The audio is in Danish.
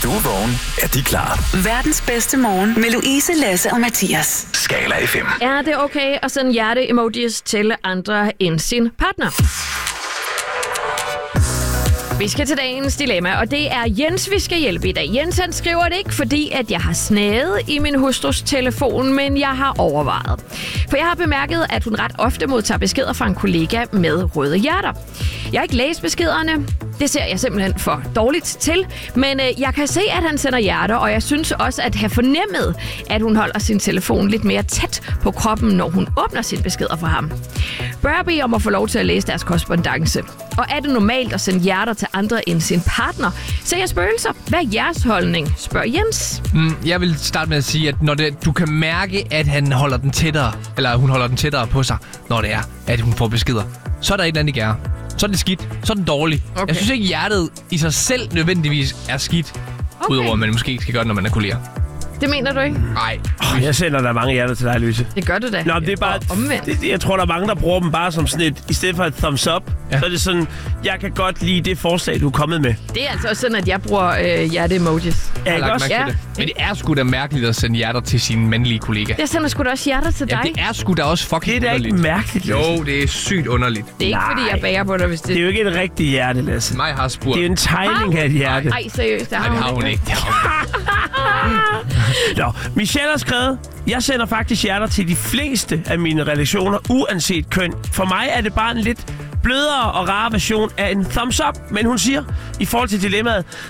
du er vågen, er de klar. Verdens bedste morgen med Louise, Lasse og Mathias. Skala FM. Er det okay at sende hjerte-emojis til andre end sin partner? Vi skal til dagens dilemma, og det er Jens, vi skal hjælpe i dag. Jens, han skriver det ikke, fordi at jeg har snaget i min hustrus telefon, men jeg har overvejet. For jeg har bemærket, at hun ret ofte modtager beskeder fra en kollega med røde hjerter. Jeg har ikke læst beskederne. Det ser jeg simpelthen for dårligt til. Men jeg kan se, at han sender hjerter, og jeg synes også at have fornemmet, at hun holder sin telefon lidt mere tæt på kroppen, når hun åbner sine beskeder fra ham. Bør jeg bede om at få lov til at læse deres korrespondance? Og er det normalt at sende hjerter til andre end sin partner? Ser jeg spøgelser? Hvad er jeres holdning? Spørger Jens. Jeg vil starte med at sige, at når du kan mærke, at han holder den tættere, eller hun holder den tættere på sig, når det er, at hun får beskeder, så er der et eller andet i gære. Så er det skidt. Så er den dårlig. Okay. Jeg synes ikke, hjertet i sig selv nødvendigvis er skidt. Okay. Udover, at man måske ikke skal gøre det, når man er kolleger. Det mener du ikke? Nej. Jeg sender der mange hjerter til dig, Louise. Det gør du da. Nå, det er bare omvendt. Jeg tror, der er mange, der bruger dem bare som sådan et, i stedet for et thumbs up, så er det sådan, jeg kan godt lide det forslag, du er kommet med. Det er altså også sådan, at jeg bruger hjerte-emojis. Ja, ikke også? Ja. Men det er sgu da mærkeligt at sende hjerter til sine mandlige kollega. Jeg sender sgu da også hjerter til dig. Ja, det er sgu da også fucking underligt. Det er da ikke mærkeligt, Lasse. Jo, det er sygt underligt. Det er ikke, fordi jeg bager på dig, hvis det... Det er jo ikke et rigtigt hjerte, Lasse. Mig har spurgt. Det er en tegning af et hjerte. Nej, seriøst. Nej, det har hun ikke. Nå, Michelle har skrevet, jeg sender faktisk hjerter til de fleste af mine relationer, uanset køn. For mig er det bare en lidt blødere og rarere version af en thumbs up. Men hun siger, i forhold til dilemmaet,